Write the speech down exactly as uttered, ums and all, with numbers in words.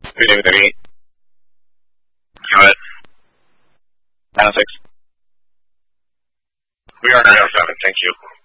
Good evening, Debbie. Go ahead. nine oh six. We are nine oh seven, thank you.